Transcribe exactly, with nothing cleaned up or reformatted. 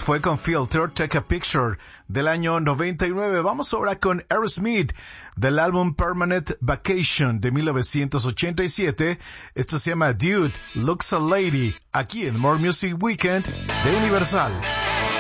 fue con Filter, Take a Picture, del año noventa y nueve. Vamos ahora con Aerosmith, del álbum Permanent Vacation de mil novecientos ochenta y siete. Esto se llama Dude Looks a Lady, aquí en More Music Weekend de Universal.